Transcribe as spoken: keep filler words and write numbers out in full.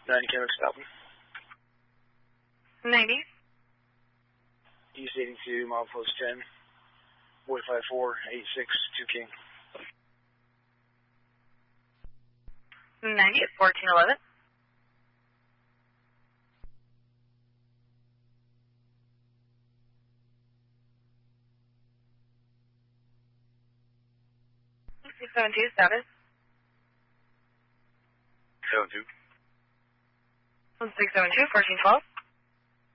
ninety K stopping. ninety. East eighty-two, mile post ten, one five four eight six two King. ninety at fourteen eleven. six seven two, status. seven two. six seven two, fourteen twelve.